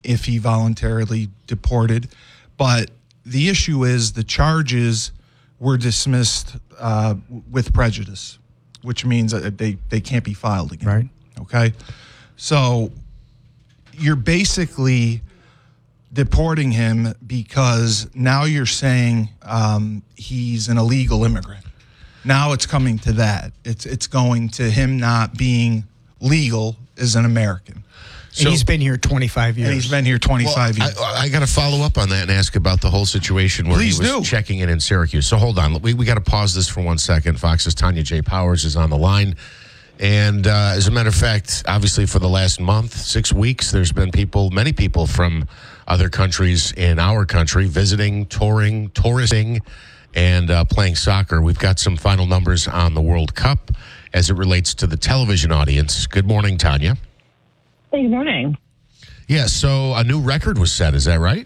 if he voluntarily deported. But the issue is the charges were dismissed with prejudice, which means that they can't be filed again. Right. Okay? So you're basically deporting him because now you're saying he's an illegal immigrant. Now it's coming to that. It's going to him not being legal as an American. And he's been here 25 years. And he's been here 25 years. I got to follow up on that and ask about the whole situation where he was checking in Syracuse. So hold on. We got to pause this for 1 second. Fox's Tanya J. Powers is on the line. And as a matter of fact, obviously for the last month, 6 weeks, there's been many people from other countries in our country visiting, touring, touristing, and playing soccer. We've got some final numbers on the World Cup as it relates to the television audience. Good morning, Tanya. Hey, good morning. Yeah, so a new record was set, is that right?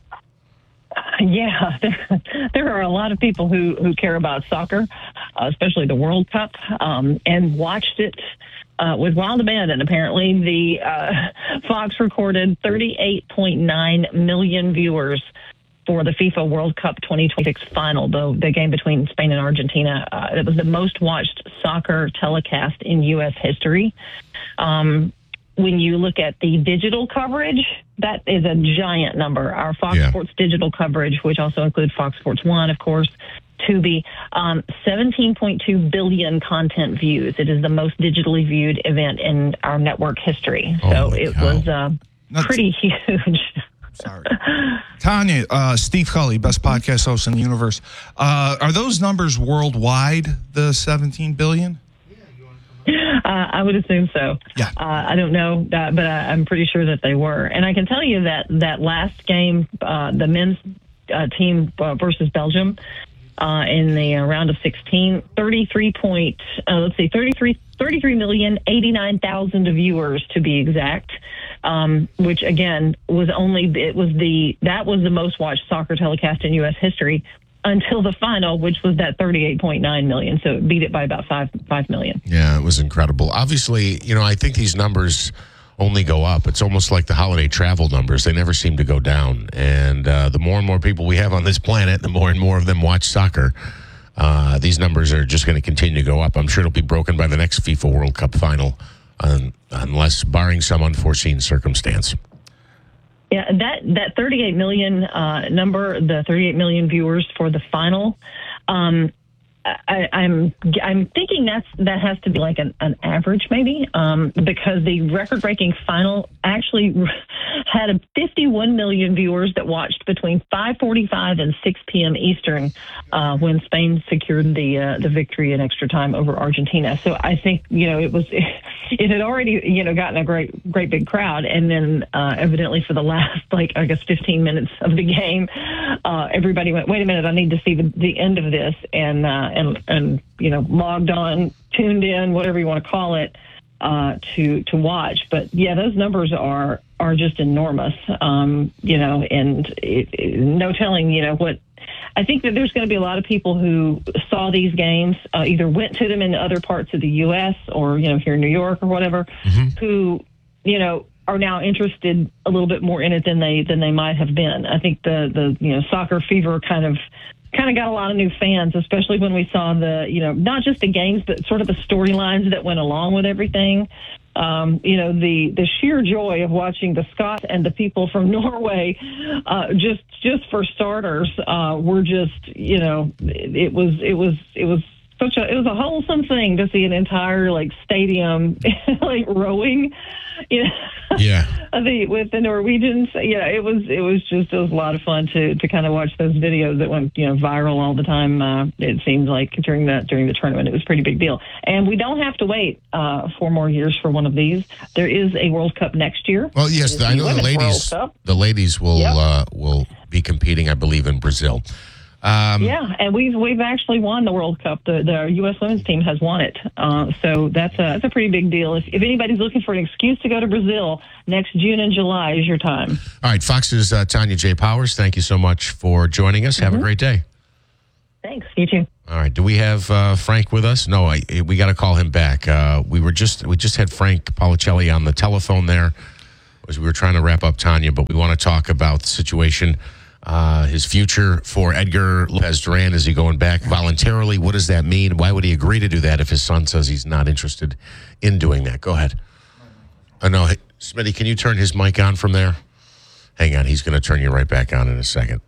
Yeah, there are a lot of people who care about soccer, especially the World Cup, and watched it with wild abandon. Apparently, the Fox recorded 38.9 million viewers for the FIFA World Cup 2026 final, the game between Spain and Argentina. It was the most watched soccer telecast in U.S. history. When you look at the digital coverage, that is a giant number. Our Fox Sports digital coverage, which also includes Fox Sports 1, of course, Tubi, 17.2 billion content views. It is the most digitally viewed event in our network history. So it was pretty huge. Sorry. Tanya, Steve Cully, best podcast host in the universe. Are those numbers worldwide, the 17 billion? I would assume so. Yeah. I don't know, but I'm pretty sure that they were. And I can tell you that last game, the men's team versus Belgium in the round of 16, 33,089,000 viewers to be exact. Which again was that was the most watched soccer telecast in U.S. history until the final, which was that 38.9 million. So it beat it by about 5 million. Yeah, it was incredible. Obviously, I think these numbers only go up. It's almost like the holiday travel numbers. They never seem to go down. And the more and more people we have on this planet, the more and more of them watch soccer. These numbers are just going to continue to go up. I'm sure it'll be broken by the next FIFA World Cup final, unless barring some unforeseen circumstance. Yeah, that 38 million number, the 38 million viewers for the final, I'm thinking that has to be like an average maybe, because the record-breaking final actually had 51 million viewers that watched between 5:45 and 6 p.m. Eastern when Spain secured the victory in extra time over Argentina. So I think it had already gotten a great big crowd, and then evidently for the last 15 minutes of the game, everybody went, wait a minute, I need to see the end of this, and logged on, tuned in, whatever you want to call it, to watch. But yeah, those numbers are just enormous, and no telling, what. I think that there's going to be a lot of people who saw these games, either went to them in other parts of the U.S. or, here in New York or whatever, who, are now interested a little bit more in it than they might have been. I think the soccer fever kind of got a lot of new fans, especially when we saw not just the games, but sort of the storylines that went along with everything. The sheer joy of watching the Scots and the people from Norway, just for starters, were just, it was a wholesome thing to see an entire stadium rowing, Yeah. with the Norwegians. Yeah, it was a lot of fun to kind of watch those videos that went viral all the time. It seemed like during the tournament, it was a pretty big deal. And we don't have to wait 4 more years for one of these. There is a World Cup next year. Well, yes, I know the ladies. The ladies will be competing, I believe, in Brazil. And we've actually won the World Cup. The U.S. women's team has won it. So that's a pretty big deal. If anybody's looking for an excuse to go to Brazil, next June and July is your time. All right, Fox's Tanya J. Powers, thank you so much for joining us. Have a great day. Thanks. You too. All right. Do we have Frank with us? No, we got to call him back. We just had Frank Policelli on the telephone there. as we were trying to wrap up Tanya, but we want to talk about the situation, his future for Edgar Lopez Duran. Is he going back voluntarily? What does that mean? Why would he agree to do that if his son says he's not interested in doing that? Go ahead. No, hey, Smitty, can you turn his mic on from there? Hang on, he's going to turn you right back on in a second.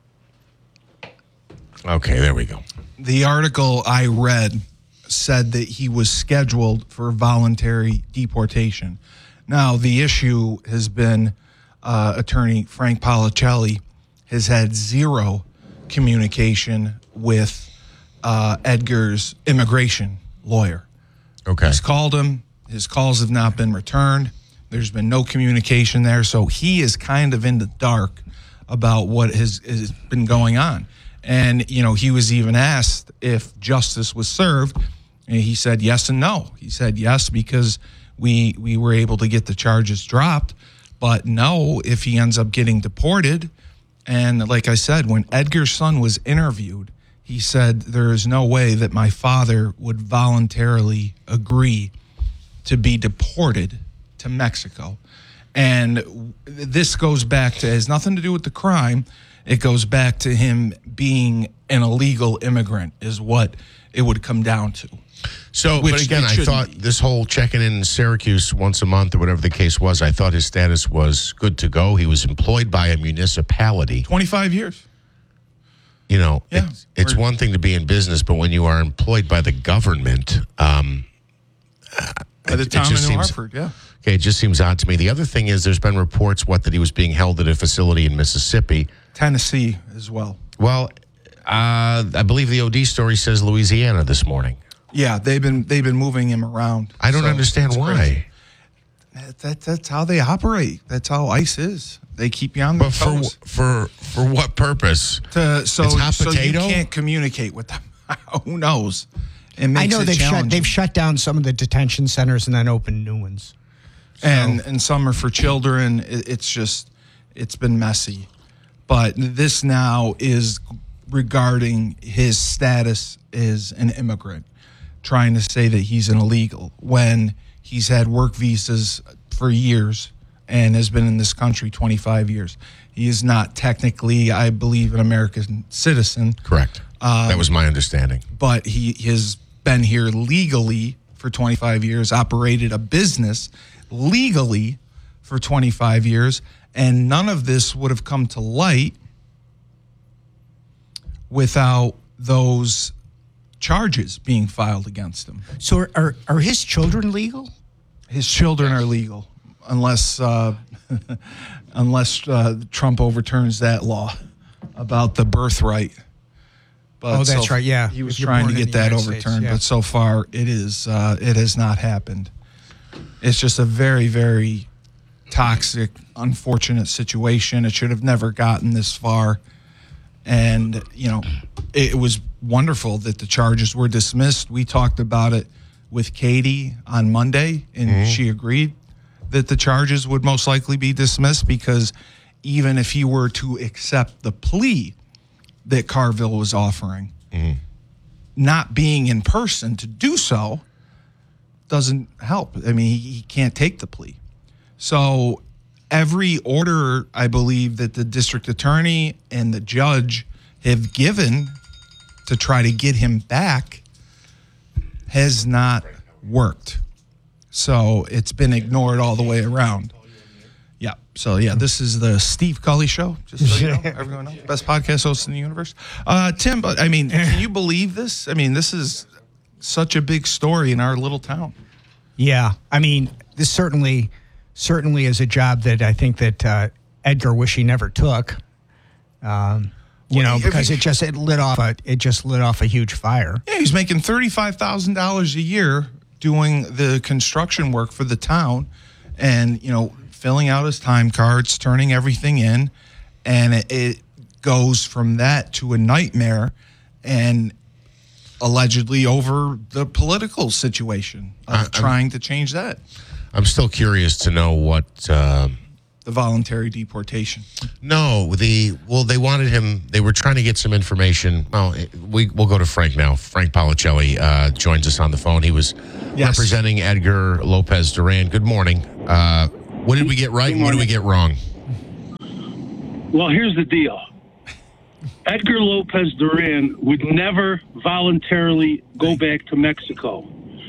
Okay, there we go. The article I read said that he was scheduled for voluntary deportation. Now, the issue has been attorney Frank Policelli has had zero communication with Edgar's immigration lawyer. Okay. He's called him. His calls have not been returned. There's been no communication there. So he is kind of in the dark about what has been going on. And, he was even asked if justice was served. And he said yes and no. He said yes because we were able to get the charges dropped, but no if he ends up getting deported. And like I said, when Edgar's son was interviewed, he said there is no way that my father would voluntarily agree to be deported to Mexico. And this goes back to, has nothing to do with the crime. It goes back to him being an illegal immigrant is what it would come down to. So, but again, I thought this whole checking in Syracuse once a month or whatever the case was, I thought his status was good to go. He was employed by a municipality. 25 years. It's one thing to be in business, but when you are employed by the government, by the town in New Hartford, yeah. Okay, it just seems odd to me. The other thing is there's been reports, that he was being held at a facility in Mississippi. Tennessee as well. Well, I believe the OD story says Louisiana this morning. Yeah, they've been moving him around. I don't understand why. That's how they operate. That's how ICE is. They keep you on their toes. For what purpose? So you can't communicate with them. Who knows? It makes I know it they've shut down some of the detention centers and then opened new ones. So. And some are for children. It's been messy. But this now is regarding his status as an immigrant, trying to say that he's an illegal when he's had work visas for years and has been in this country 25 years. He is not technically, I believe, an American citizen. Correct. That was my understanding. But he has been here legally for 25 years, operated a business legally for 25 years, and none of this would have come to light without those charges being filed against him. So are his children legal? His children are legal, unless Trump overturns that law about the birthright. But that's right. Yeah, he was trying to get that overturned, but so far it has not happened. It's just a very, very toxic, unfortunate situation. It should have never gotten this far. And, it was wonderful that the charges were dismissed. We talked about it with Katie on Monday, and she agreed that the charges would most likely be dismissed because even if he were to accept the plea that Carville was offering, not being in person to do so doesn't help. I mean, he can't take the plea. So every order, I believe, that the district attorney and the judge have given to try to get him back has not worked. So it's been ignored all the way around. Yeah. So, this is the Steve Cully Show. Just so you know, everyone knows. Best podcast host in the universe. Tim, can you believe this? I mean, this is such a big story in our little town. Yeah. I mean, this certainly is a job that I think that Edgar wish he never took. Because it lit off a huge fire. Yeah, he's making $35,000 a year doing the construction work for the town, and filling out his time cards, turning everything in, and it goes from that to a nightmare, and allegedly over the political situation of trying to change that. I'm still curious to know what the voluntary deportation. No, they wanted him. They were trying to get some information. Well, we'll go to Frank now. Frank Policelli joins us on the phone. He was representing Edgar Lopez Duran. Good morning. What did we get right and what did we get wrong? Well, here's the deal. Edgar Lopez Duran would never voluntarily go back to Mexico.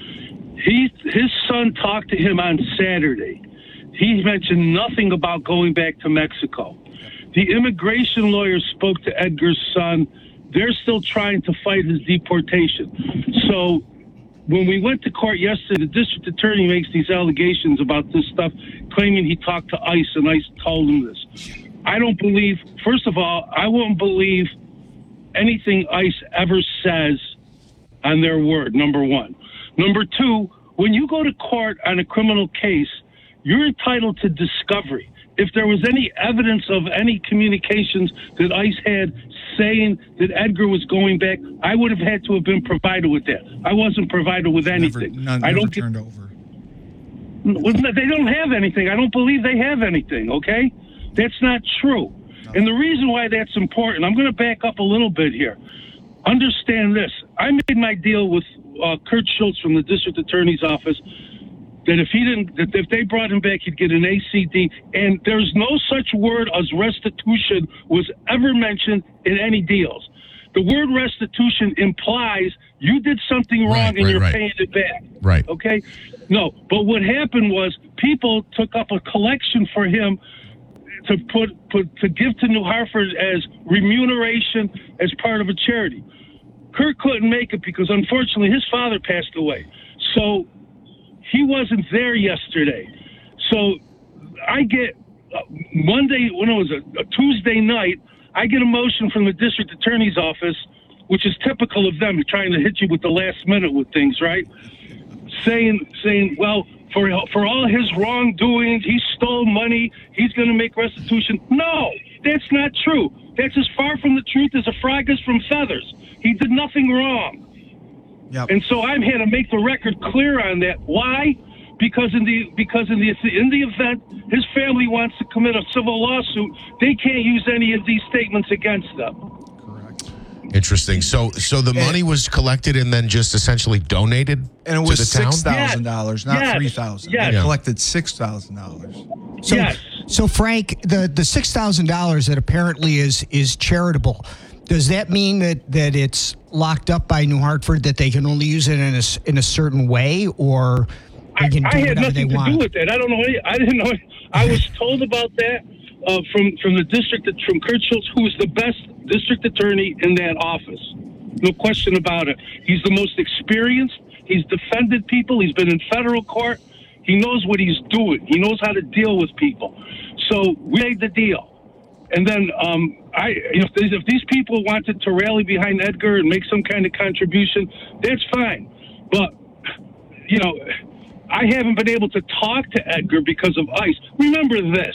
His son talked to him on Saturday. He mentioned nothing about going back to Mexico. The immigration lawyers spoke to Edgar's son. They're still trying to fight his deportation. So when we went to court yesterday, the district attorney makes these allegations about this stuff, claiming he talked to ICE and ICE told him this. I don't believe, first of all, I won't believe anything ICE ever says on their word, number one. Number two, when you go to court on a criminal case, you're entitled to discovery. If there was any evidence of any communications that ICE had saying that Edgar was going back, I would have had to have been provided with that. I wasn't provided with anything. I don't turned over. They don't have anything. I don't believe they have anything, okay? That's not true. No. And the reason why that's important, I'm going to back up a little bit here. Understand this. I made my deal with Kurt Schultz from the district attorney's office that if they brought him back, he'd get an ACD. And there's no such word as restitution was ever mentioned in any deals. The word restitution implies you did something wrong and you're paying it back. Right. Okay? No. But what happened was people took up a collection for him to to give to New Hartford as remuneration as part of a charity. Kurt couldn't make it because unfortunately his father passed away. So he wasn't there yesterday. So I get Monday, when it was a Tuesday night, I get a motion from the district attorney's office, which is typical of them, trying to hit you with the last minute with things, right? Saying, well, for all his wrongdoings, he stole money, he's going to make restitution. No, that's not true. That's as far from the truth as a frog is from feathers. He did nothing wrong. Yep. And so I'm here to make the record clear on that. Why? Because in the event his family wants to commit a civil lawsuit, they can't use any of these statements against them. Correct. Interesting. So the money was collected and then just essentially donated and it was to the town? $6,000, not $3,000. Yes. They collected $6,000. So, Yes. So Frank, the $6,000 that apparently is charitable, does that mean that it's locked up by New Hartford, that they can only use it in a certain way, or they can do I had whatever nothing they to want? do with that. I don't know. I didn't know. I was told about that from the district, from Kurt Schultz, who is the best district attorney in that office. No question about it. He's the most experienced. He's defended people. He's been in federal court. He knows what he's doing. He knows how to deal with people. So we made the deal. And then if these people wanted to rally behind Edgar and make some kind of contribution, that's fine. But, I haven't been able to talk to Edgar because of ICE. Remember this.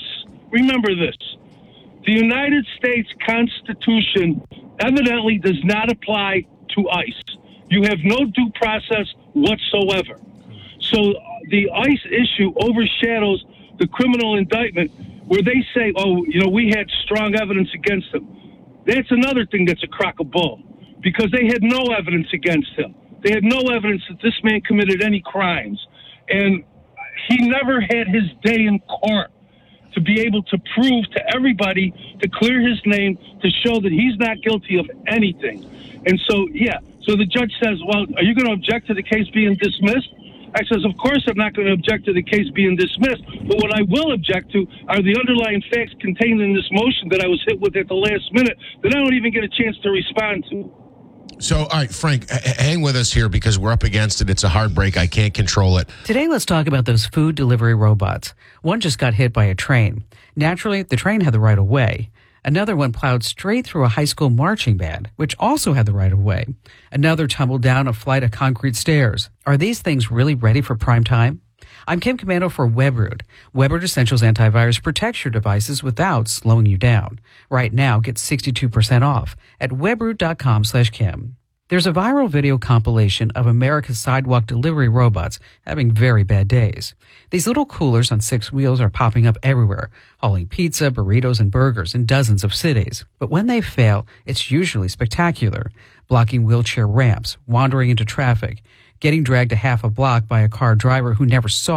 The United States Constitution evidently does not apply to ICE. You have no due process whatsoever. So the ICE issue overshadows the criminal indictment where they say, we had strong evidence against him. That's another thing that's a crock of bull, because they had no evidence against him. They had no evidence that this man committed any crimes. And he never had his day in court to be able to prove to everybody, to clear his name, to show that he's not guilty of anything. And so the judge says, well, are you going to object to the case being dismissed? I says, of course I'm not going to object to the case being dismissed, but what I will object to are the underlying facts contained in this motion that I was hit with at the last minute that I don't even get a chance to respond to. So, all right, Frank, hang with us here because we're up against it. It's a hard break. I can't control it. Today, let's talk about those food delivery robots. One just got hit by a train. Naturally, the train had the right of way. Another one plowed straight through a high school marching band, which also had the right of way. Another tumbled down a flight of concrete stairs. Are these things really ready for prime time? I'm Kim Commando for WebRoot. WebRoot Essentials Antivirus protects your devices without slowing you down. Right now, get 62% off at webroot.com/Kim. There's a viral video compilation of America's sidewalk delivery robots having very bad days. These little coolers on 6 wheels are popping up everywhere, hauling pizza, burritos, and burgers in dozens of cities. But when they fail, it's usually spectacular, blocking wheelchair ramps, wandering into traffic, getting dragged a half a block by a car driver who never saw it.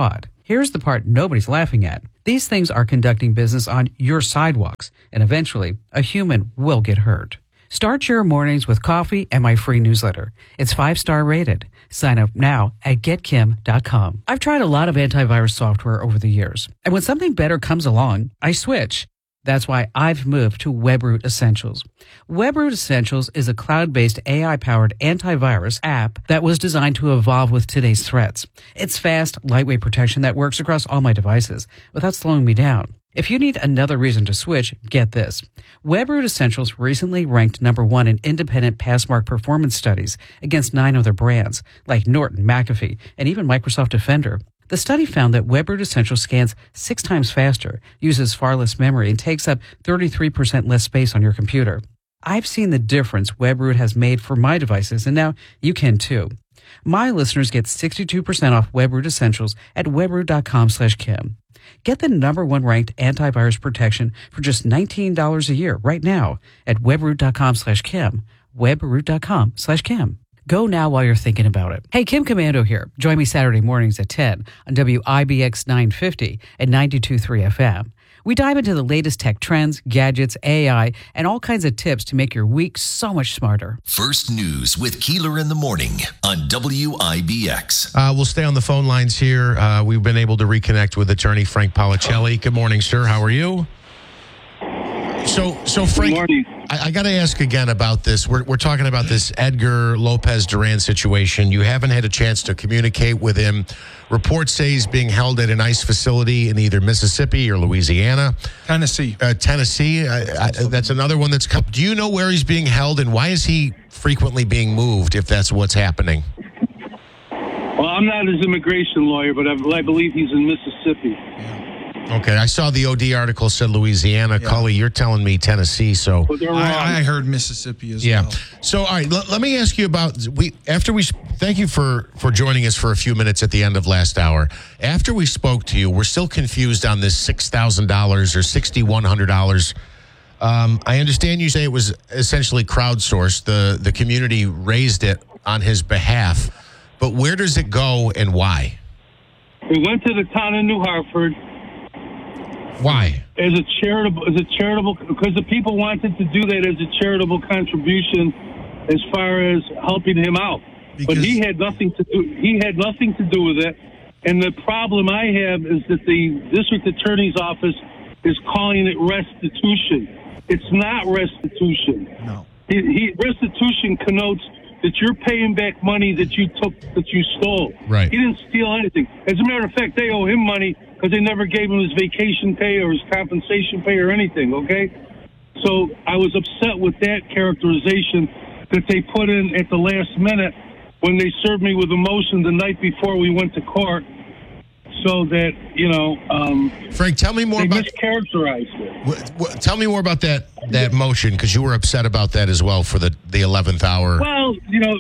Here's the part nobody's laughing at. These things are conducting business on your sidewalks, and eventually a human will get hurt. Start your mornings with coffee and my free newsletter. It's 5-star rated. Sign up now at getkim.com. I've tried a lot of antivirus software over the years, and when something better comes along, I switch. That's why I've moved to WebRoot Essentials. WebRoot Essentials is a cloud-based AI-powered antivirus app that was designed to evolve with today's threats. It's fast, lightweight protection that works across all my devices without slowing me down. If you need another reason to switch, get this. WebRoot Essentials recently ranked #1 in independent Passmark performance studies against 9 other brands, like Norton, McAfee, and even Microsoft Defender. The study found that WebRoot Essentials scans 6 times faster, uses far less memory, and takes up 33% less space on your computer. I've seen the difference WebRoot has made for my devices, and now you can too. My listeners get 62% off WebRoot Essentials at webroot.com/Kim. Get the #1 ranked antivirus protection for just $19 a year right now at webroot.com/Kim. webroot.com/Kim. Go now while you're thinking about it. Hey, Kim Komando here. Join me Saturday mornings at 10 on WIBX 950 and 92.3 FM. We dive into the latest tech trends, gadgets, AI, and all kinds of tips to make your week so much smarter. First News with Keeler in the morning on WIBX. We'll stay on the phone lines here. We've been able to reconnect with attorney Frank Policelli. Good morning, sir. How are you? So Frank, I got to ask again about this. We're talking about this Edgar Lopez Duran situation. You haven't had a chance to communicate with him. Reports say he's being held at an ICE facility in either Mississippi or Louisiana. Tennessee. Tennessee. That's another one that's come. Do you know where he's being held, and why is he frequently being moved if that's what's happening? Well, I'm not his immigration lawyer, but I believe he's in Mississippi. Okay, I saw the OD article said Louisiana. Yeah. Cully, you're telling me Tennessee, so I heard Mississippi as well. So, all right, let me ask you about thank you for joining us for a few minutes at the end of last hour. After we spoke to you, we're still confused on this $6,000 or $6,100. I understand you say it was essentially crowdsourced. The community raised it on his behalf, but where does it go and why? We went to the town of New Hartford. Why? As a charitable, because the people wanted to do that as a charitable contribution, as far as helping him out. But he had nothing to do. He had nothing to do with it. And the problem I have is that the district attorney's office is calling it restitution. It's not restitution. No. Restitution connotes that you're paying back money that you took, that you stole. Right. He didn't steal anything. As a matter of fact, they owe him money because they never gave him his vacation pay or his compensation pay or anything, okay? So I was upset with that characterization that they put in at the last minute when they served me with a motion the night before we went to court, so that, Frank, tell me more about... They mischaracterized it. Tell me more about that motion, because you were upset about that as well for the 11th hour. Well,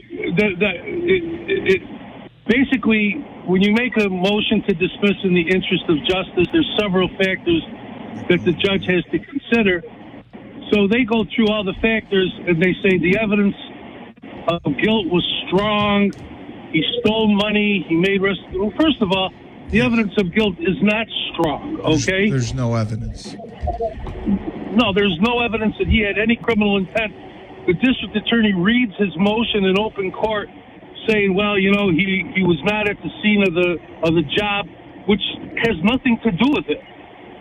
basically, when you make a motion to dismiss in the interest of justice, there's several factors that the judge has to consider. So they go through all the factors, and they say the evidence of guilt was strong. He stole money. He made Well, first of all, the evidence of guilt is not strong, okay? There's no evidence. No, there's no evidence that he had any criminal intent. The district attorney reads his motion in open court saying, well, he was not at the scene of the job, which has nothing to do with it,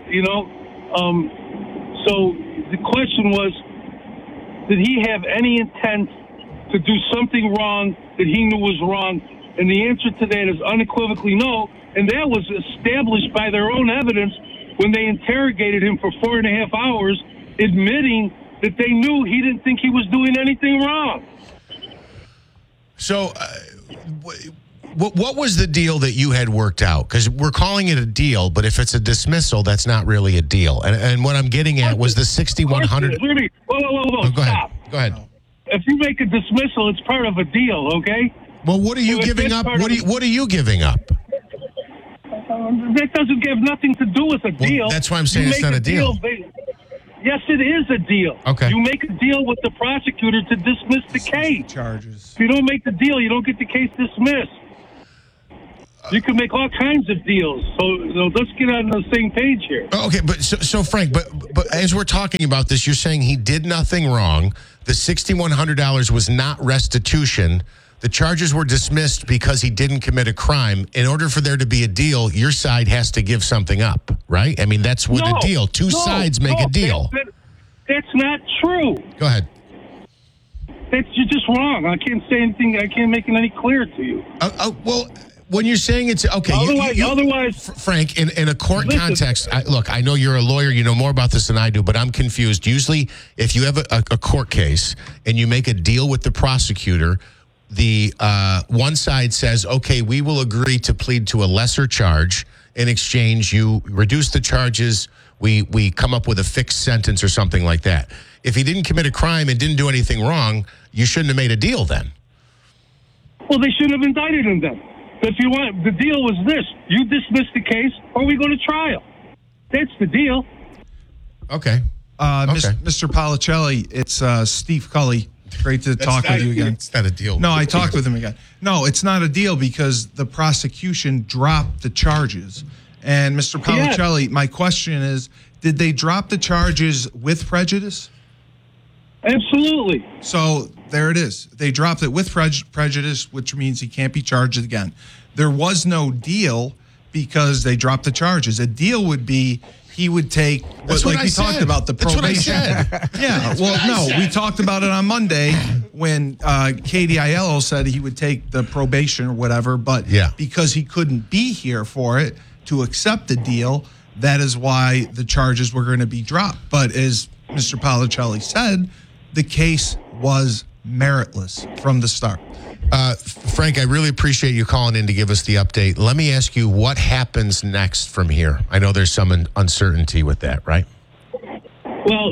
So the question was, did he have any intent to do something wrong that he knew was wrong? And the answer to that is unequivocally no. And that was established by their own evidence when they interrogated him for 4.5 hours, admitting that they knew he didn't think he was doing anything wrong. So what was the deal that you had worked out? Because we're calling it a deal, but if it's a dismissal, that's not really a deal. And what I'm getting at was the $6,100. Whoa, stop. Go ahead. If you make a dismissal, it's part of a deal, okay? Well, what are you giving up? What are you giving up? That doesn't have nothing to do with a deal. Well, that's why I'm saying it's not a deal. Yes, it is a deal. Okay. You make a deal with the prosecutor to dismiss the case. Charges. If you don't make the deal, you don't get the case dismissed. You can make all kinds of deals. So let's get on the same page here. Okay, but so Frank, but as we're talking about this, you're saying he did nothing wrong. The $6,100 was not restitution. The charges were dismissed because he didn't commit a crime. In order for there to be a deal, your side has to give something up, right? I mean, that's what a deal. Two sides make a deal. That's not true. Go ahead. You're just wrong. I can't say anything. I can't make it any clearer to you. Well, when you're saying it's okay, otherwise, Frank, in a court context, I know you're a lawyer. You know more about this than I do, but I'm confused. Usually, if you have a court case and you make a deal with the prosecutor, the one side says, okay, we will agree to plead to a lesser charge. In exchange, you reduce the charges. We come up with a fixed sentence or something like that. If he didn't commit a crime and didn't do anything wrong, you shouldn't have made a deal then. Well, they shouldn't have indicted him then. If you want, the deal was this: you dismiss the case, or we go to trial. That's the deal. Okay. Mr. Policelli, it's Steve Cully. Great to talk with you again. It's not a deal. No, I talked with him again. No, it's not a deal because the prosecution dropped the charges. And Mr. Policelli, my question is, did they drop the charges with prejudice? Absolutely. So there it is. They dropped it with prejudice, which means he can't be charged again. There was no deal because they dropped the charges. A deal would be he would take, like we talked about, the probation. That's what I said. Yeah. Well, no, we talked about it on Monday when Katie Aiello said he would take the probation or whatever, but because he couldn't be here for it to accept the deal, that is why the charges were going to be dropped. But as Mr. Policelli said, the case was meritless from the start. Frank, I really appreciate you calling in to give us the update. Let me ask you, what happens next from here? I know there's some uncertainty with that, right? Well,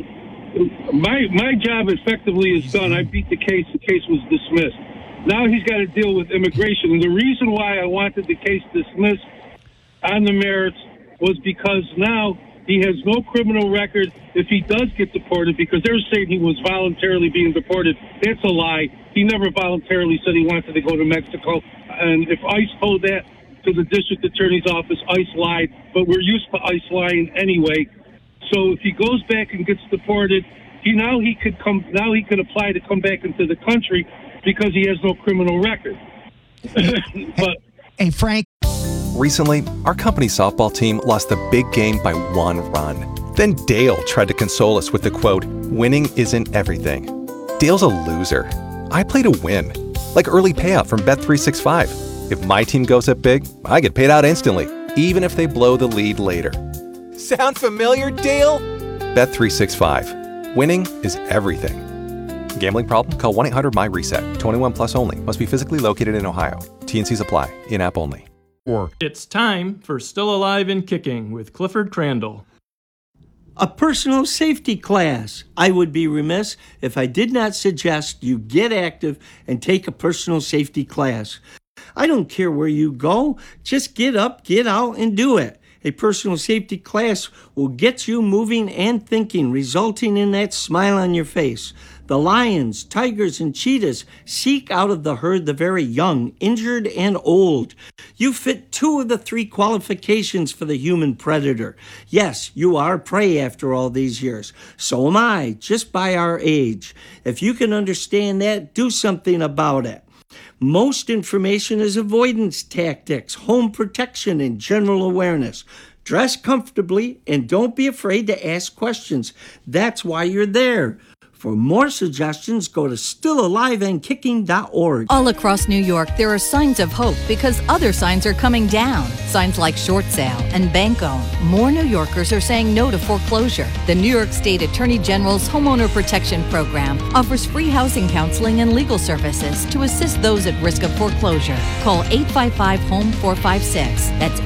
my job effectively is done. I beat the case. The case was dismissed. Now he's got to deal with immigration. And the reason why I wanted the case dismissed on the merits was because now he has no criminal record if he does get deported, because they're saying he was voluntarily being deported. That's a lie. He never voluntarily said he wanted to go to Mexico. And if ICE told that to the district attorney's office, ICE lied. But we're used to ICE lying anyway. So if he goes back and gets deported, he could apply to come back into the country because he has no criminal record. But hey, Frank. Recently, our company softball team lost the big game by 1 run. Then Dale tried to console us with the quote, "Winning isn't everything." Dale's a loser. I play to win, like early payout from Bet365. If my team goes up big, I get paid out instantly, even if they blow the lead later. Sound familiar, Dale? Bet365. Winning is everything. Gambling problem? Call 1-800-MY-RESET. 21 plus only. Must be physically located in Ohio. T&Cs apply. In-app only. It's time for Still Alive and Kicking with Clifford Crandall. A personal safety class. I would be remiss if I did not suggest you get active and take a personal safety class. I don't care where you go, just get up, get out, and do it. A personal safety class will get you moving and thinking, resulting in that smile on your face. The lions, tigers, and cheetahs seek out of the herd the very young, injured, and old. You fit 2 of the 3 qualifications for the human predator. Yes, you are prey after all these years. So am I, just by our age. If you can understand that, do something about it. Most information is avoidance tactics, home protection, and general awareness. Dress comfortably and don't be afraid to ask questions. That's why you're there. For more suggestions, go to stillaliveandkicking.org. All across New York, there are signs of hope because other signs are coming down. Signs like short sale and bank own. More New Yorkers are saying no to foreclosure. The New York State Attorney General's Homeowner Protection Program offers free housing counseling and legal services to assist those at risk of foreclosure. Call 855-HOME-456. That's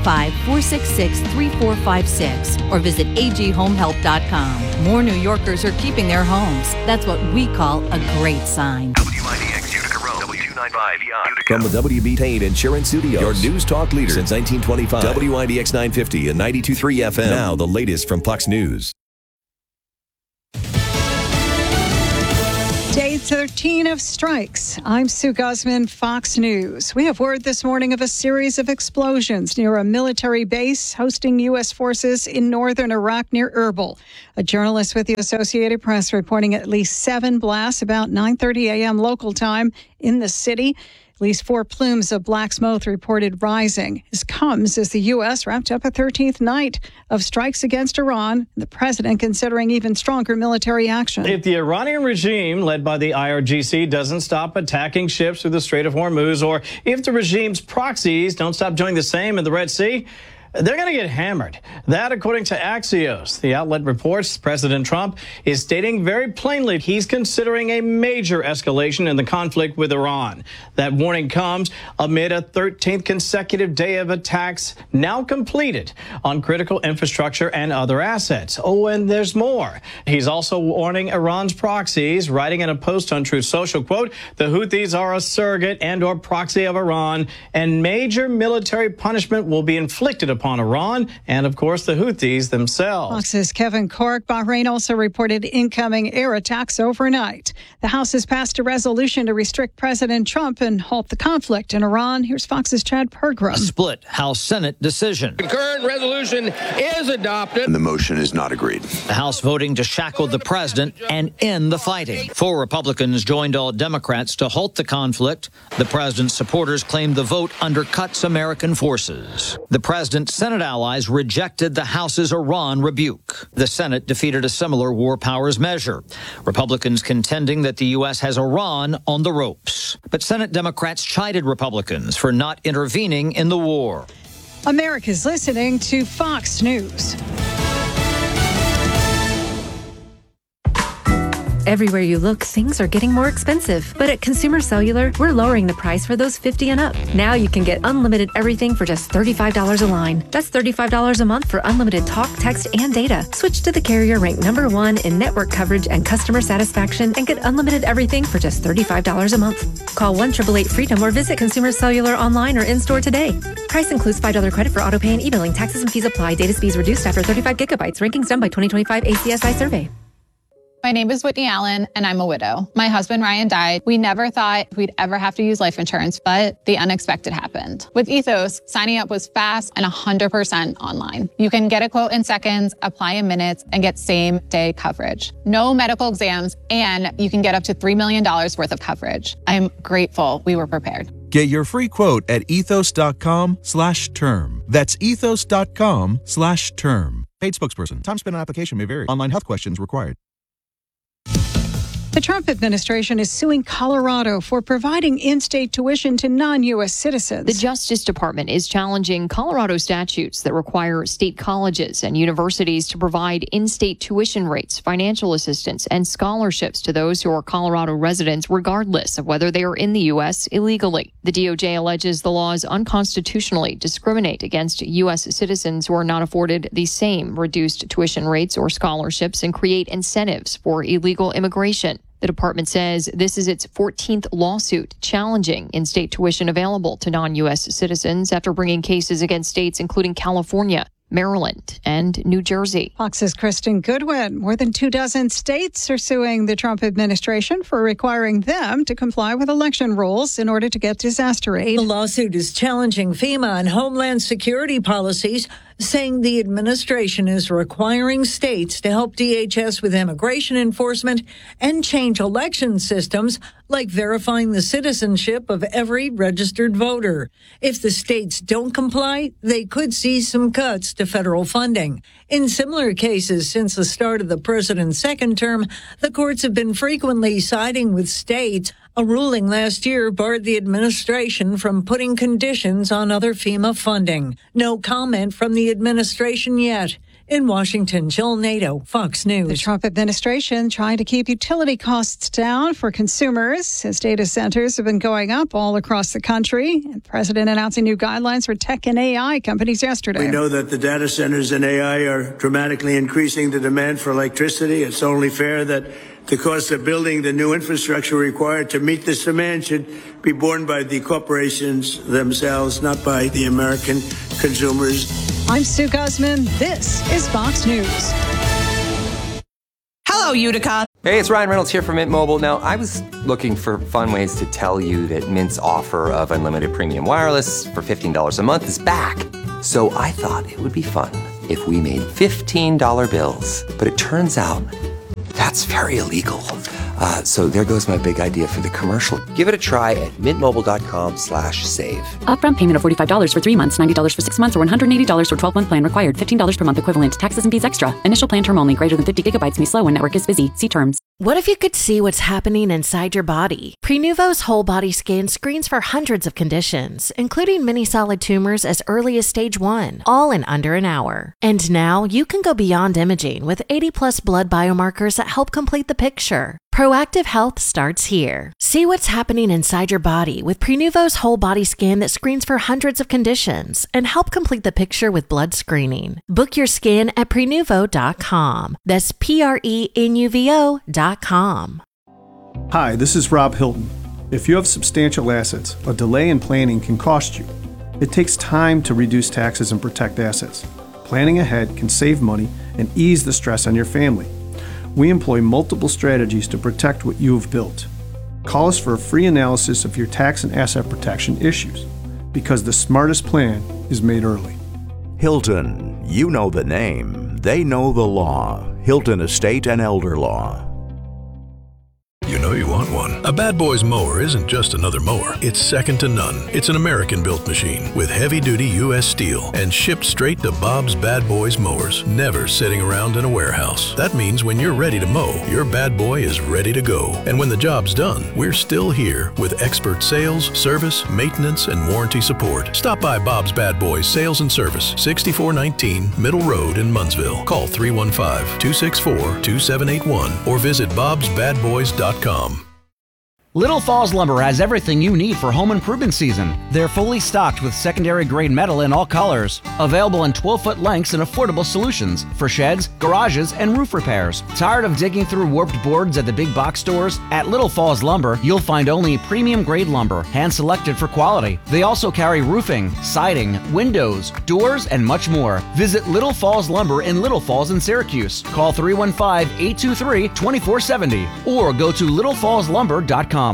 855-466-3456. Or visit aghomehelp.com. More New Yorkers are keeping their homes. That's what we call a great sign. WIDX Utica Road, W295 From the WB Payne Insurance Studios, your news talk leader since 1925. WIDX 950 and 92.3 FM. Now the latest from Fox News. Day 13 of strikes. I'm Sue Guzman, Fox News. We have word this morning of a series of explosions near a military base hosting U.S. forces in northern Iraq near Erbil. A journalist with the Associated Press reporting at least 7 blasts about 9:30 a.m. local time in the city. At least 4 plumes of black smoke reported rising. This comes as the U.S. wrapped up a 13th night of strikes against Iran, the president considering even stronger military action. If the Iranian regime, led by the IRGC, doesn't stop attacking ships through the Strait of Hormuz, or if the regime's proxies don't stop doing the same in the Red Sea, they're going to get hammered. That, according to Axios. The outlet reports President Trump is stating very plainly he's considering a major escalation in the conflict with Iran. That warning comes amid a 13th consecutive day of attacks now completed on critical infrastructure and other assets. Oh, and there's more. He's also warning Iran's proxies, writing in a post on Truth Social, quote, the Houthis are a surrogate and or proxy of Iran, and major military punishment will be inflicted upon Iran and, of course, the Houthis themselves. Fox's Kevin Cork. Bahrain also reported incoming air attacks overnight. The House has passed a resolution to restrict President Trump and halt the conflict in Iran. Here's Fox's Chad Pergram. A split House-Senate decision. The current resolution is adopted. And the motion is not agreed. The House voting to shackle the president and end the fighting. 4 Republicans joined all Democrats to halt the conflict. The president's supporters claimed the vote undercuts American forces. The president's Senate allies rejected the House's Iran rebuke. The Senate defeated a similar war powers measure. Republicans contending that the U.S. has Iran on the ropes. But Senate Democrats chided Republicans for not intervening in the war. America's listening to Fox News. Everywhere you look, things are getting more expensive. But at Consumer Cellular, we're lowering the price for those 50 and up. Now you can get unlimited everything for just $35 a line. That's $35 a month for unlimited talk, text, and data. Switch to the carrier ranked #1 in network coverage and customer satisfaction and get unlimited everything for just $35 a month. Call 1-888-FREEDOM or visit Consumer Cellular online or in-store today. Price includes $5 credit for auto pay and e-billing. Taxes and fees apply. Data speeds reduced after 35 gigabytes. Rankings done by 2025 ACSI survey. My name is Whitney Allen, and I'm a widow. My husband, Ryan, died. We never thought we'd ever have to use life insurance, but the unexpected happened. With Ethos, signing up was fast and 100% online. You can get a quote in seconds, apply in minutes, and get same-day coverage. No medical exams, and you can get up to $3 million worth of coverage. I'm grateful we were prepared. Get your free quote at ethos.com/term. That's ethos.com/term. Paid spokesperson. Time spent on application may vary. Online health questions required. The Trump administration is suing Colorado for providing in-state tuition to non-U.S. citizens. The Justice Department is challenging Colorado statutes that require state colleges and universities to provide in-state tuition rates, financial assistance, and scholarships to those who are Colorado residents, regardless of whether they are in the U.S. illegally. The DOJ alleges the laws unconstitutionally discriminate against U.S. citizens who are not afforded the same reduced tuition rates or scholarships and create incentives for illegal immigration. The department says this is its 14th lawsuit challenging in-state tuition available to non-U.S. citizens after bringing cases against states including California, Maryland, and New Jersey. Fox's Kristen Goodwin. More than 24 states are suing the Trump administration for requiring them to comply with election rules in order to get disaster aid. The lawsuit is challenging FEMA and Homeland Security policies, saying the administration is requiring states to help DHS with immigration enforcement and change election systems like verifying the citizenship of every registered voter. If the states don't comply, they could see some cuts to federal funding. In similar cases since the start of the president's second term, the courts have been frequently siding with states. A ruling last year barred the administration from putting conditions on other FEMA funding. No comment from the administration yet. In Washington, Jill Nato, Fox News. The Trump administration trying to keep utility costs down for consumers as data centers have been going up all across the country. And the president announcing new guidelines for tech and AI companies yesterday. We know that the data centers and AI are dramatically increasing the demand for electricity. It's only fair that the cost of building the new infrastructure required to meet this demand should be borne by the corporations themselves, not by the American consumers. I'm Sue Guzman. This is Fox News. Hello, Utica. Hey, it's Ryan Reynolds here from Mint Mobile. Now, I was looking for fun ways to tell you that Mint's offer of unlimited premium wireless for $15 a month is back. So I thought it would be fun if we made $15 bills. But it turns out that's very illegal. So there goes my big idea for the commercial. Give it a try at mintmobile.com/save. Upfront payment of $45 for 3 months, $90 for 6 months, or $180 for 12-month plan required. $15 per month equivalent. Taxes and fees extra. Initial plan term only. Greater than 50 gigabytes may slow when network is busy. See terms. What if you could see what's happening inside your body? Prenuvo's whole body scan screens for hundreds of conditions, including many solid tumors as early as stage 1, all in under an hour. And now you can go beyond imaging with 80+ blood biomarkers that help complete the picture. Proactive health starts here. See what's happening inside your body with Prenuvo's whole body scan that screens for hundreds of conditions and help complete the picture with blood screening. Book your scan at Prenuvo.com. That's Prenuvo.com. Hi, this is Rob Hilton. If you have substantial assets, a delay in planning can cost you. It takes time to reduce taxes and protect assets. Planning ahead can save money and ease the stress on your family. We employ multiple strategies to protect what you have built. Call us for a free analysis of your tax and asset protection issues, because the smartest plan is made early. Hilton, you know the name, they know the law. Hilton Estate and Elder Law. You know you want one. A Bad Boys mower isn't just another mower. It's second to none. It's an American-built machine with heavy-duty U.S. steel and shipped straight to Bob's Bad Boys mowers, never sitting around in a warehouse. That means when you're ready to mow, your bad boy is ready to go. And when the job's done, we're still here with expert sales, service, maintenance, and warranty support. Stop by Bob's Bad Boys Sales and Service, 6419 Middle Road in Munnsville. Call 315-264-2781 or visit bobsbadboys.com. Little Falls Lumber has everything you need for home improvement season. They're fully stocked with secondary grade metal in all colors, available in 12-foot lengths and affordable solutions for sheds, garages, and roof repairs. Tired of digging through warped boards at the big box stores? At Little Falls Lumber, you'll find only premium grade lumber, hand-selected for quality. They also carry roofing, siding, windows, doors, and much more. Visit Little Falls Lumber in Little Falls in Syracuse. Call 315-823-2470 or go to littlefallslumber.com.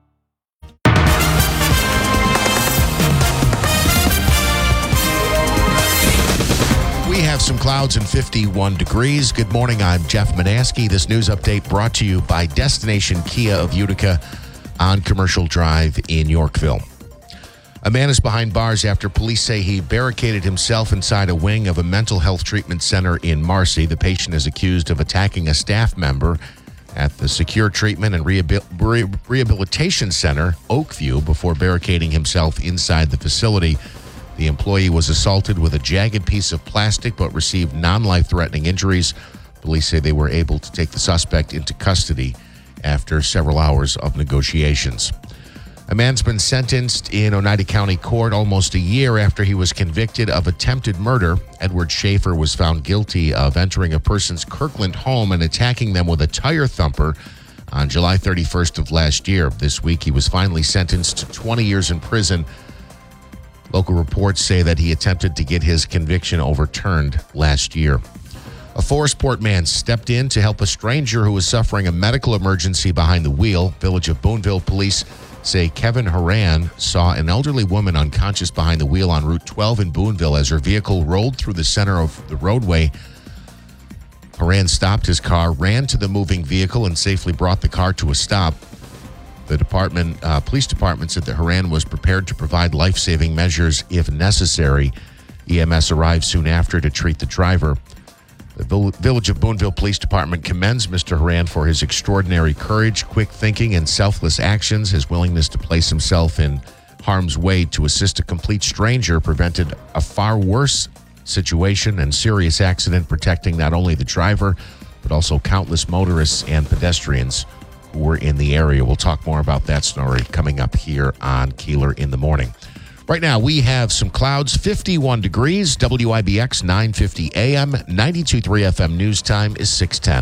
We have some clouds and 51 degrees. Good morning. I'm Jeff Manaski. This news update brought to you by Destination Kia of Utica on Commercial Drive in Yorkville. A man is behind bars after police say he barricaded himself inside a wing of a mental health treatment center in Marcy. The patient is accused of attacking a staff member at the Secure Treatment and Rehabilitation Center, Oakview, before barricading himself inside the facility. The employee was assaulted with a jagged piece of plastic but received non-life-threatening injuries. Police say they were able to take the suspect into custody after several hours of negotiations. A man's been sentenced in Oneida County Court almost a year after he was convicted of attempted murder. Edward Schaefer was found guilty of entering a person's Kirkland home and attacking them with a tire thumper on July 31st of last year. This week, he was finally sentenced to 20 years in prison. Local reports say that he attempted to get his conviction overturned last year. A Forestport man stepped in to help a stranger who was suffering a medical emergency behind the wheel. Village of Boonville police say Kevin Horan saw an elderly woman unconscious behind the wheel on Route 12 in Boonville as her vehicle rolled through the center of the roadway. Horan stopped his car, ran to the moving vehicle, and safely brought the car to a stop. The police department said that Horan was prepared to provide life-saving measures if necessary. EMS arrived soon after to treat the driver. The Village of Boonville Police Department commends Mr. Horan for his extraordinary courage, quick thinking, and selfless actions. His willingness to place himself in harm's way to assist a complete stranger prevented a far worse situation and serious accident, protecting not only the driver, but also countless motorists and pedestrians who were in the area. We'll talk more about that story coming up here on Keeler in the Morning. Right now, we have some clouds, 51 degrees, WIBX 950 AM, 92.3 FM news time is 6:10.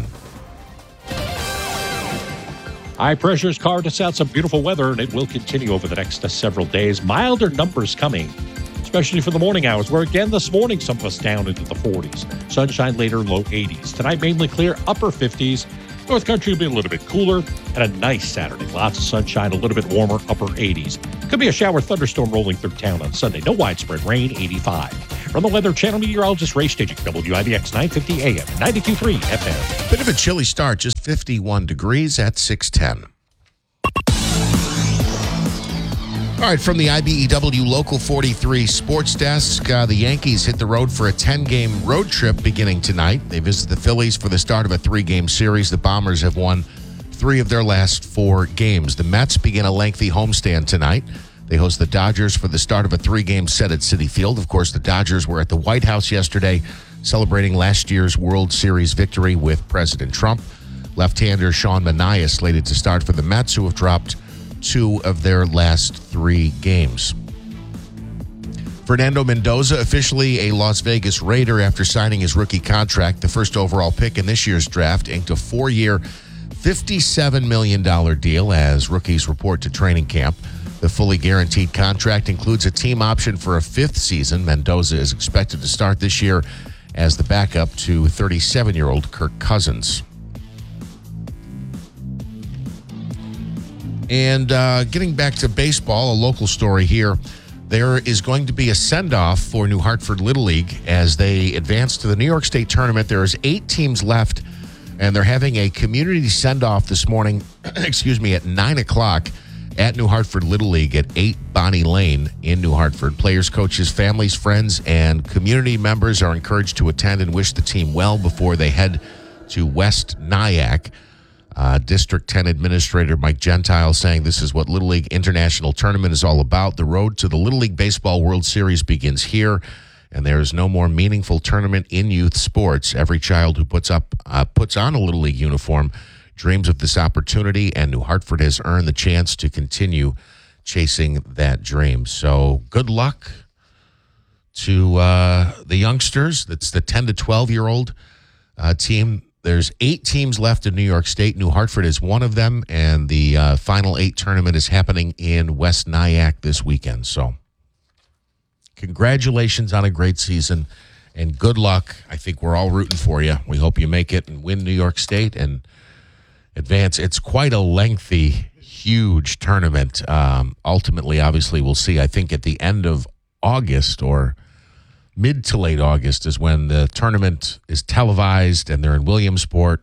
High pressure's carved us out some beautiful weather, and it will continue over the next several days. Milder numbers coming, especially for the morning hours, where again this morning some of us down into the 40s. Sunshine later, low 80s. Tonight mainly clear, upper 50s. North Country will be a little bit cooler and a nice Saturday. Lots of sunshine, a little bit warmer, upper 80s. Could be a shower thunderstorm rolling through town on Sunday. No widespread rain, 85. From the Weather Channel meteorologist Ray Staging, WIBX 950 AM, 92.3 FM. Bit of a chilly start, just 51 degrees at 610. All right, from the IBEW Local 43 Sports Desk, the Yankees hit the road for a 10-game road trip beginning tonight. They visit the Phillies for the start of a 3-game series. The Bombers have won 3 of their last 4 games. The Mets begin a lengthy homestand tonight. They host the Dodgers for the start of a 3-game set at Citi Field. Of course, the Dodgers were at the White House yesterday celebrating last year's World Series victory with President Trump. Left-hander Sean Manaea slated to start for the Mets, who have dropped 2 of their last 3 games. Fernando Mendoza, officially a Las Vegas Raider after signing his rookie contract. The first overall pick in this year's draft, inked a 4-year, $57 million deal as rookies report to training camp. The fully guaranteed contract includes a team option for a 5th season. Mendoza is expected to start this year as the backup to 37-year-old Kirk Cousins. And getting back to baseball, a local story here. There is going to be a send-off for New Hartford Little League as they advance to the New York State Tournament. There's 8 teams left, and they're having a community send-off this morning, at 9 o'clock at New Hartford Little League at 8 Bonnie Lane in New Hartford. Players, coaches, families, friends, and community members are encouraged to attend and wish the team well before they head to West Nyack. District 10 Administrator Mike Gentile saying this is what Little League International Tournament is all about. The road to the Little League Baseball World Series begins here, and there is no more meaningful tournament in youth sports. Every child who puts on a Little League uniform dreams of this opportunity, and New Hartford has earned the chance to continue chasing that dream. So good luck to the youngsters. That's the 10 to 12-year-old team. There's 8 teams left in New York State. New Hartford is one of them, and the Final 8 tournament is happening in West Nyack this weekend. So congratulations on a great season, and good luck. I think we're all rooting for you. We hope you make it and win New York State and advance. It's quite a lengthy, huge tournament. Ultimately, obviously, we'll see. I think at the end of August or mid to late August is when the tournament is televised, and they're in Williamsport.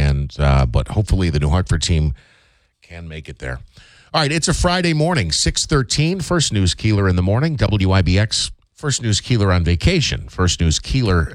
But hopefully the New Hartford team can make it there. All right, it's a Friday morning, 6:13. First News Keeler in the morning. WIBX First News Keeler on vacation. First News Keeler,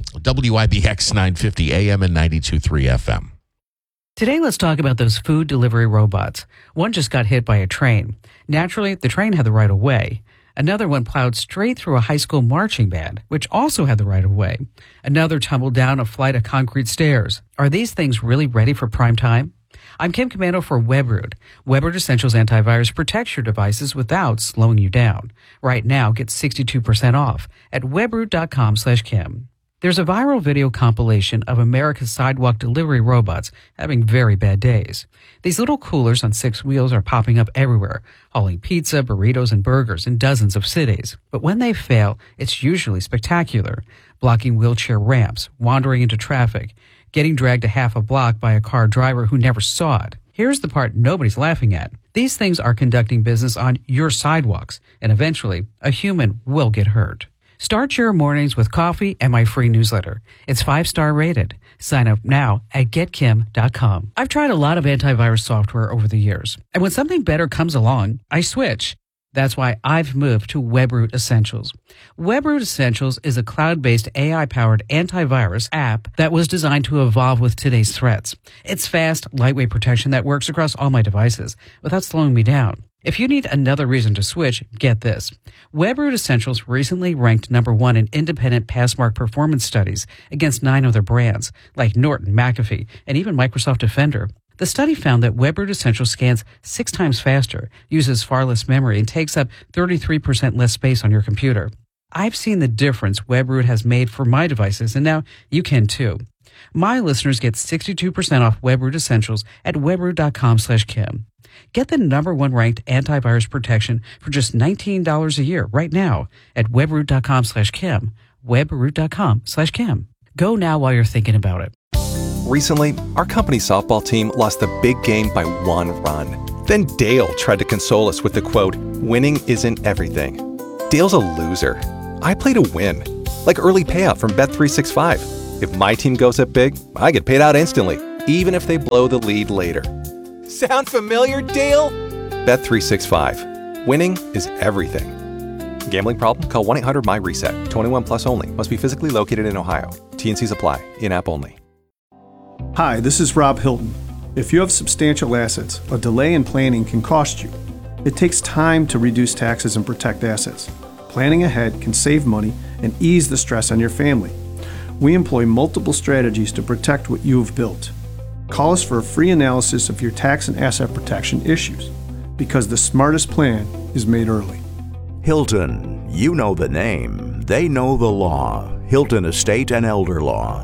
WIBX 950 AM and 92.3 FM. Today, let's talk about those food delivery robots. One just got hit by a train. Naturally, the train had the right of way. Another one plowed straight through a high school marching band, which also had the right of way. Another tumbled down a flight of concrete stairs. Are these things really ready for prime time? I'm Kim Commando for WebRoot. WebRoot Essentials Antivirus protects your devices without slowing you down. Right now, get 62% off at webroot.com/Kim. There's a viral video compilation of America's sidewalk delivery robots having very bad days. These little coolers on 6 wheels are popping up everywhere, hauling pizza, burritos, and burgers in dozens of cities. But when they fail, it's usually spectacular, blocking wheelchair ramps, wandering into traffic, getting dragged a half a block by a car driver who never saw it. Here's the part nobody's laughing at. These things are conducting business on your sidewalks, and eventually, a human will get hurt. Start your mornings with coffee and my free newsletter. It's 5-star rated. Sign up now at getkim.com. I've tried a lot of antivirus software over the years, and when something better comes along, I switch. That's why I've moved to WebRoot Essentials. WebRoot Essentials is a cloud-based AI-powered antivirus app that was designed to evolve with today's threats. It's fast, lightweight protection that works across all my devices without slowing me down. If you need another reason to switch, get this. WebRoot Essentials recently ranked number 1 in independent Passmark performance studies against 9 other brands, like Norton, McAfee, and even Microsoft Defender. The study found that WebRoot Essentials scans 6 times faster, uses far less memory, and takes up 33% less space on your computer. I've seen the difference WebRoot has made for my devices, and now you can too. My listeners get 62% off WebRoot Essentials at webroot.com/Kim. Get the number 1 ranked antivirus protection for just $19 a year right now at webroot.com/Kim. Webroot.com/Kim. Go now while you're thinking about it. Recently, our company softball team lost the big game by 1 run. Then Dale tried to console us with the quote, "Winning isn't everything." Dale's a loser. I play to win, like early payout from Bet365. If my team goes up big, I get paid out instantly, even if they blow the lead later. Sound familiar, Dale? Bet365. Winning is everything. Gambling problem? Call 1-800-MY-RESET. 21 plus only. Must be physically located in Ohio. T&Cs apply. In-app only. Hi, this is Rob Hilton. If you have substantial assets, a delay in planning can cost you. It takes time to reduce taxes and protect assets. Planning ahead can save money and ease the stress on your family. We employ multiple strategies to protect what you have built. Call us for a free analysis of your tax and asset protection issues, because the smartest plan is made early. Hilton, you know the name, they know the law. Hilton Estate and Elder Law.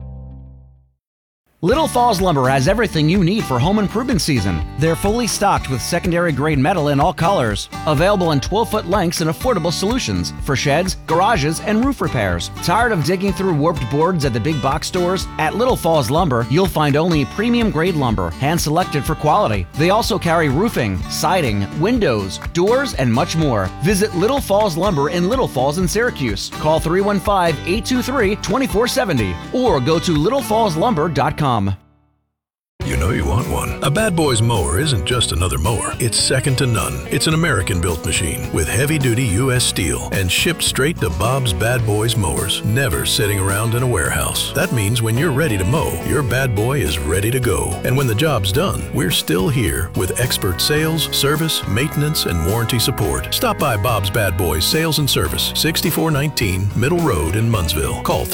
Little Falls Lumber has everything you need for home improvement season. They're fully stocked with secondary grade metal in all colors. Available in 12-foot lengths and affordable solutions for sheds, garages, and roof repairs. Tired of digging through warped boards at the big box stores? At Little Falls Lumber, you'll find only premium grade lumber, hand-selected for quality. They also carry roofing, siding, windows, doors, and much more. Visit Little Falls Lumber in Little Falls in Syracuse. Call 315-823-2470 or go to littlefallslumber.com. You know you want one. A Bad Boys mower isn't just another mower. It's second to none. It's an American-built machine with heavy-duty U.S. steel and shipped straight to Bob's Bad Boys mowers, never sitting around in a warehouse. That means when you're ready to mow, your bad boy is ready to go. And when the job's done, we're still here with expert sales, service, maintenance, and warranty support. Stop by Bob's Bad Boys Sales and Service, 6419 Middle Road in Munnsville. Call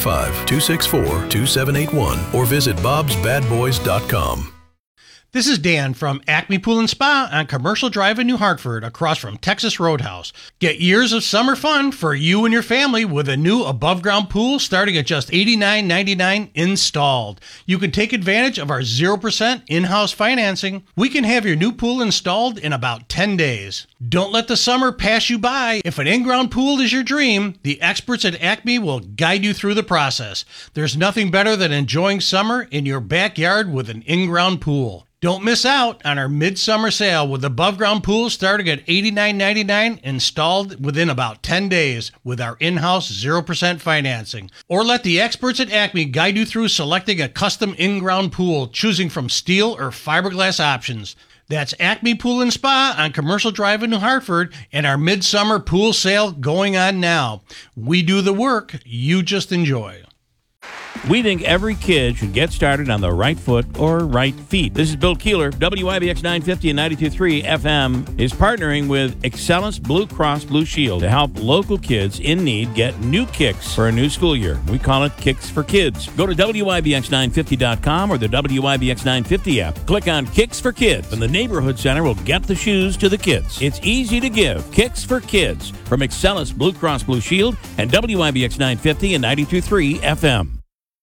315-264-2781 or visit bobsbadboys.com. This is Dan from Acme Pool and Spa on Commercial Drive in New Hartford, across from Texas Roadhouse. Get years of summer fun for you and your family with a new above-ground pool starting at just $89.99 installed. You can take advantage of our 0% in-house financing. We can have your new pool installed in about 10 days. Don't let the summer pass you by. If an in-ground pool is your dream, the experts at Acme will guide you through the process. There's nothing better than enjoying summer in your backyard with an in-ground pool. Don't miss out on our midsummer sale with above-ground pools starting at $89.99 installed within about 10 days with our in-house 0% financing. Or let the experts at Acme guide you through selecting a custom in-ground pool, choosing from steel or fiberglass options. That's Acme Pool and Spa on Commercial Drive in New Hartford and our midsummer pool sale going on now. We do the work, you just enjoy. We think every kid should get started on the right foot or right feet. This is Bill Keeler. WIBX 950 and 92.3 FM is partnering with Excellence Blue Cross Blue Shield to help local kids in need get new kicks for a new school year. We call it Kicks for Kids. Go to WIBX950.com or the WIBX 950 app. Click on Kicks for Kids, and the Neighborhood Center will get the shoes to the kids. It's easy to give. Kicks for Kids from Excellence Blue Cross Blue Shield and WIBX 950 and 92.3 FM.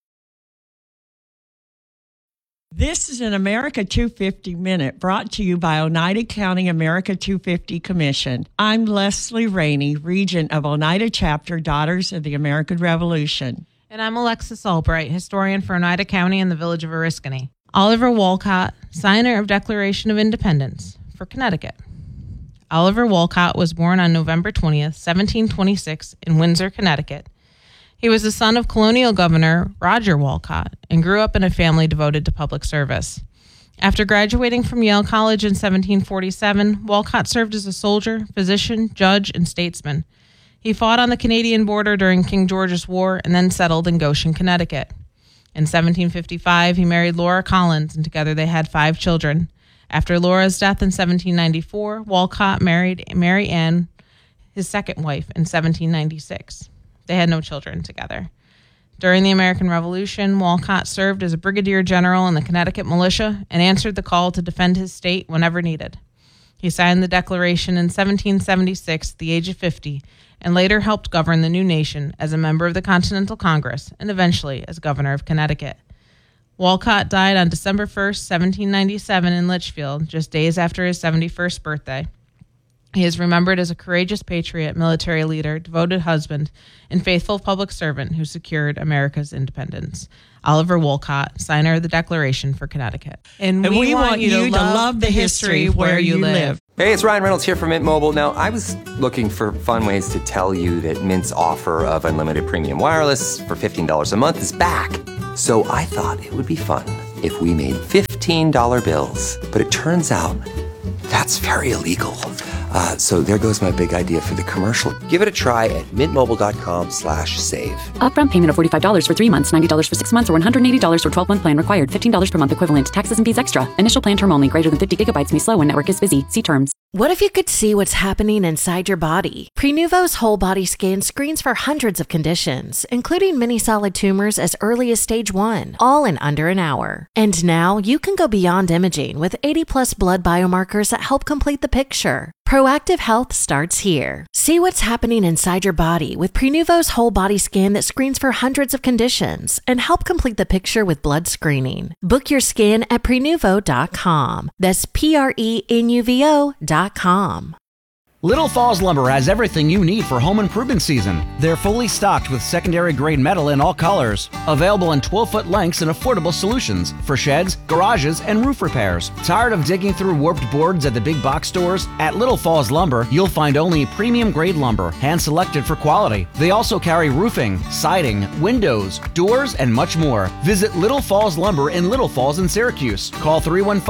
This is an America 250 Minute brought to you by Oneida County America 250 Commission. I'm Leslie Rainey, Regent of Oneida Chapter Daughters of the American Revolution. And I'm Alexis Albright, historian for Oneida County and the Village of Oriskany. Oliver Wolcott, signer of Declaration of Independence for Connecticut. Oliver Wolcott was born on November 20th, 1726 in Windsor, Connecticut. He was the son of colonial governor Roger Wolcott and grew up in a family devoted to public service. After graduating from Yale College in 1747, Wolcott served as a soldier, physician, judge, and statesman. He fought on the Canadian border during King George's War and then settled in Goshen, Connecticut. In 1755, he married Laura Collins, and together they had 5 children. After Laura's death in 1794, Wolcott married Mary Ann, his second wife, in 1796. They had no children together. During the American Revolution, Wolcott served as a brigadier general in the Connecticut militia and answered the call to defend his state whenever needed. He signed the Declaration in 1776 at the age of 50 and later helped govern the new nation as a member of the Continental Congress and eventually as governor of Connecticut. Wolcott died on December 1st, 1797 in Litchfield, just days after his 71st birthday. He is remembered as a courageous patriot, military leader, devoted husband, and faithful public servant who secured America's independence. Oliver Wolcott, signer of the Declaration for Connecticut. And we want you to love the history where you live. Hey, it's Ryan Reynolds here from Mint Mobile. Now, I was looking for fun ways to tell you that Mint's offer of unlimited premium wireless for $15 a month is back. So I thought it would be fun if we made $15 bills. But it turns out that's very illegal. So there goes my big idea for the commercial. Give it a try at mintmobile.com/save. Upfront payment of $45 for 3 months, $90 for 6 months, or $180 for 12-month plan required. $15 per month equivalent. Taxes and fees extra. Initial plan term only. Greater than 50 gigabytes may slow when network is busy. See terms. What if you could see what's happening inside your body? Prenuvo's whole body scan screens for hundreds of conditions, including many solid tumors as early as stage 1, all in under an hour. And now you can go beyond imaging with 80+ blood biomarkers that help complete the picture. Proactive health starts here. See what's happening inside your body with Prenuvo's whole body scan that screens for hundreds of conditions and help complete the picture with blood screening. Book your scan at Prenuvo.com. That's Prenuvo.com. Little Falls Lumber has everything you need for home improvement season. They're fully stocked with secondary grade metal in all colors, available in 12-foot lengths and affordable solutions for sheds, garages, and roof repairs. Tired of digging through warped boards at the big box stores? At Little Falls Lumber, you'll find only premium grade lumber, hand-selected for quality. They also carry roofing, siding, windows, doors, and much more. Visit Little Falls Lumber in Little Falls in Syracuse. Call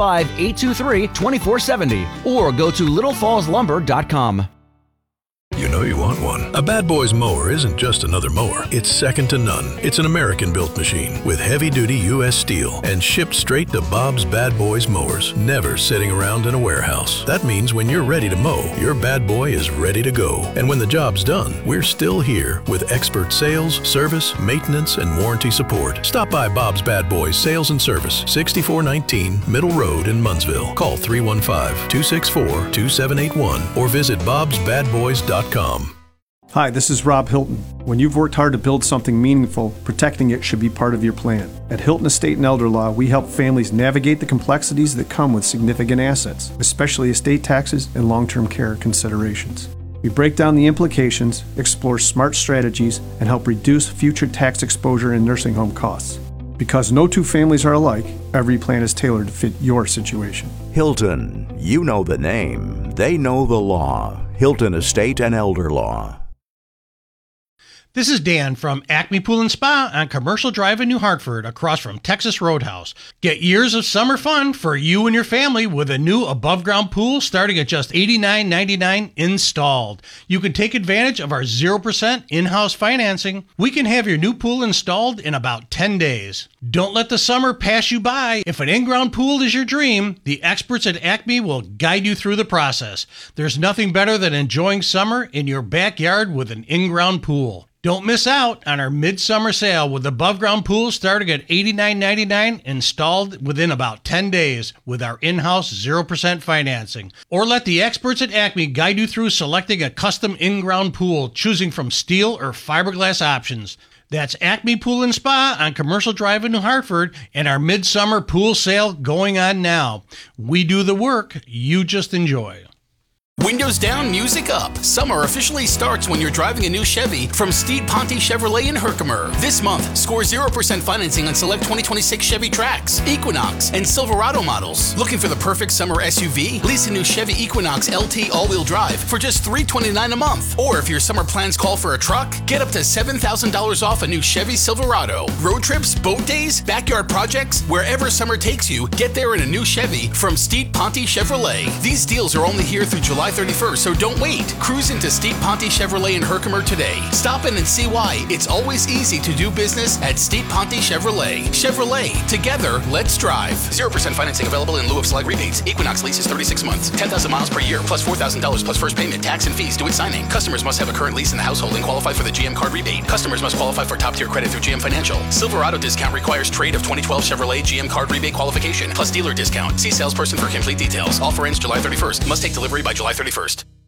315-823-2470 or go to littlefallslumber.com. You know you want one. A Bad Boys mower isn't just another mower. It's second to none. It's an American-built machine with heavy-duty U.S. steel and shipped straight to Bob's Bad Boys mowers, never sitting around in a warehouse. That means when you're ready to mow, your bad boy is ready to go. And when the job's done, we're still here with expert sales, service, maintenance, and warranty support. Stop by Bob's Bad Boys Sales and Service, 6419 Middle Road in Munnsville. Call 315-264-2781 or visit bobsbadboys.com. Hi, this is Rob Hilton. When you've worked hard to build something meaningful, protecting it should be part of your plan. At Hilton Estate and Elder Law, we help families navigate the complexities that come with significant assets, especially estate taxes and long-term care considerations. We break down the implications, explore smart strategies, and help reduce future tax exposure and nursing home costs. Because no two families are alike, every plan is tailored to fit your situation. Hilton, you know the name, they know the law. Hilton Estate and Elder Law. This is Dan from Acme Pool and Spa on Commercial Drive in New Hartford, across from Texas Roadhouse. Get years of summer fun for you and your family with a new above-ground pool starting at just $89.99 installed. You can take advantage of our 0% in-house financing. We can have your new pool installed in about 10 days. Don't let the summer pass you by. If an in-ground pool is your dream, the experts at Acme will guide you through the process. There's nothing better than enjoying summer in your backyard with an in-ground pool. Don't miss out on our midsummer sale with above-ground pools starting at $89.99 installed within about 10 days with our in-house 0% financing. Or let the experts at Acme guide you through selecting a custom in-ground pool, choosing from steel or fiberglass options. That's Acme Pool and Spa on Commercial Drive in New Hartford and our midsummer pool sale going on now. We do the work, you just enjoy. Windows down, music up. Summer officially starts when you're driving a new Chevy from Steed Ponte Chevrolet in Herkimer. This month, score 0% financing on select 2026 Chevy Trax, Equinox, and Silverado models. Looking for the perfect summer SUV? Lease a new Chevy Equinox LT all-wheel drive for just $329 a month. Or if your summer plans call for a truck, get up to $7,000 off a new Chevy Silverado. Road trips, boat days, backyard projects, wherever summer takes you, get there in a new Chevy from Steed Ponte Chevrolet. These deals are only here through July 31st, so don't wait. Cruise into Steed Ponte Chevrolet in Herkimer today. Stop in and see why it's always easy to do business at Steed Ponte Chevrolet. Chevrolet, together, let's drive. 0% financing available in lieu of select rebates. Equinox leases 36 months, 10,000 miles per year, plus $4,000 plus first payment, tax and fees due at signing. Customers must have a current lease in the household and qualify for the GM card rebate. Customers must qualify for top-tier credit through GM Financial. Silverado discount requires trade of 2012 Chevrolet GM card rebate qualification, plus dealer discount. See salesperson for complete details. Offer ends July 31st. Must take delivery by July 31st.